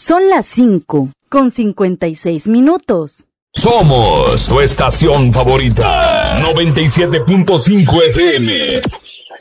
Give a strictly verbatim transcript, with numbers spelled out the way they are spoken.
Son las cinco con cincuenta y seis minutos. Somos tu estación favorita, noventa y siete punto cinco F M.